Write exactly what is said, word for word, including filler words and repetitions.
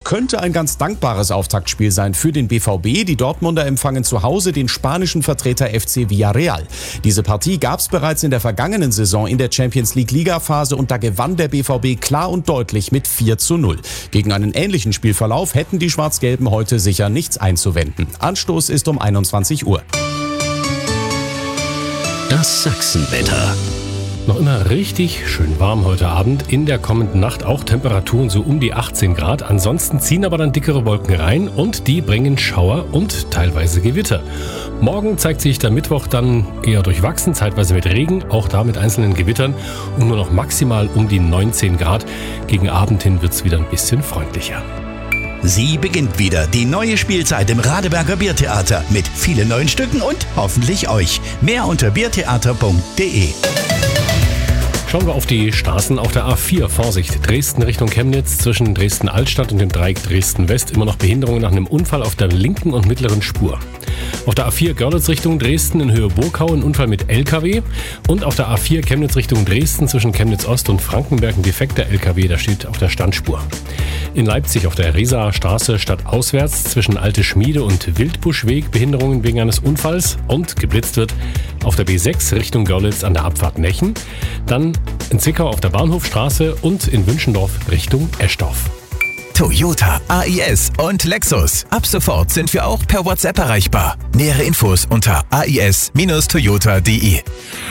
könnte ein ganz dankbares Auftaktspiel sein für den B V B. Die Dortmunder empfangen zu Hause den spanischen Vertreter F C Villarreal. Diese Partie gab es bereits in der vergangenen Saison in der Champions League Ligaphase und da gewann der B V B klar und deutlich mit vier zu null. Gegen einen ähnlichen Spielverlauf hätten die Schwarz-Gelben heute sicher nichts einzuwenden. Anstoß ist um einundzwanzig Uhr. Das Sachsenwetter. Noch immer richtig schön warm heute Abend. In der kommenden Nacht auch Temperaturen so um die achtzehn Grad. Ansonsten ziehen aber dann dickere Wolken rein und die bringen Schauer und teilweise Gewitter. Morgen zeigt sich der Mittwoch dann eher durchwachsen, zeitweise mit Regen, auch da mit einzelnen Gewittern und nur noch maximal um die neunzehn Grad. Gegen Abend hin wird es wieder ein bisschen freundlicher. Sie beginnt wieder, die neue Spielzeit im Radeberger Biertheater mit vielen neuen Stücken und hoffentlich euch. Mehr unter biertheater punkt de. Schauen wir auf die Straßen auf der A vier. Vorsicht, Dresden Richtung Chemnitz zwischen Dresden-Altstadt und dem Dreieck Dresden-West. Immer noch Behinderungen nach einem Unfall auf der linken und mittleren Spur. Auf der A vier Görlitz Richtung Dresden in Höhe Burgau ein Unfall mit L K W. Und auf der A vier Chemnitz Richtung Dresden zwischen Chemnitz-Ost und Frankenberg ein defekter L K W. Da steht auf der Standspur. In Leipzig auf der Rieser Straße stadtauswärts zwischen Alte Schmiede und Wildbuschweg Behinderungen wegen eines Unfalls und geblitzt wird auf der B sechs Richtung Görlitz an der Abfahrt Nechen. Dann in Zwickau auf der Bahnhofstraße und in Wünschendorf Richtung Eschdorf. Toyota, A I S und Lexus. Ab sofort sind wir auch per WhatsApp erreichbar. Nähere Infos unter a i s Bindestrich toyota punkt de.